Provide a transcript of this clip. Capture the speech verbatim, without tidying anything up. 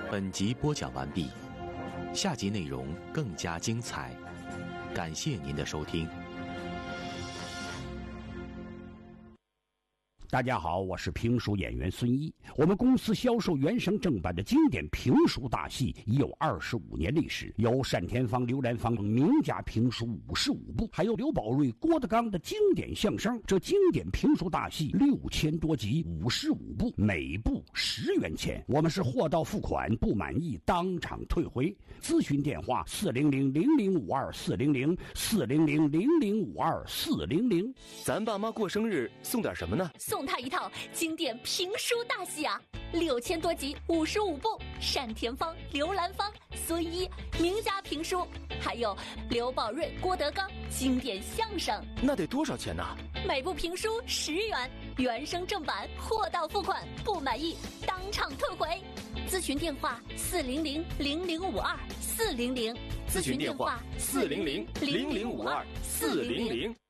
本集播讲完毕，下集内容更加精彩，感谢您的收听。 大家好，我是评书演员孙一。我们公司销售原声正版的经典评书大戏已有二十五年历史，有单田芳、刘兰芳等名家评书五十五部，还有刘宝瑞、郭德纲的经典相声。这经典评书大戏六千多集，五十五部，每部十元钱。我们是货到付款，不满意当场退回。咨询电话：四零零零零五二四零零四零零零零五二四零零。 咱爸妈过生日送点什么呢？ 送他一套经典评书大戏啊，六千多集，五十五部，单田芳、刘兰芳、孙一名家评书，还有刘宝瑞、郭德纲经典相声。 那得多少钱呢？ 每部评书十元，原声正版，货到付款，不满意当场退回。咨询电话：四零零零零五二四零零。 咨询电话：四零零零零五二四零零。